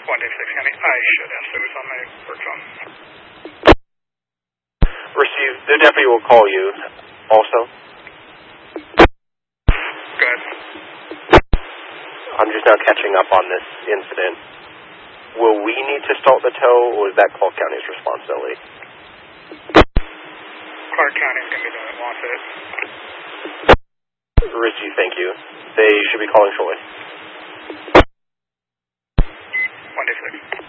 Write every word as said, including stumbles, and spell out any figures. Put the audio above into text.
one day six County. I should ask. It was on my work phone. Receive. The deputy will call you also. Good. I'm just now catching up on this incident. Will we need to start the tow, or is that Clark County's responsibility? Clark County is going to be the one that wants it. Richie, thank you. They should be calling shortly. one day six.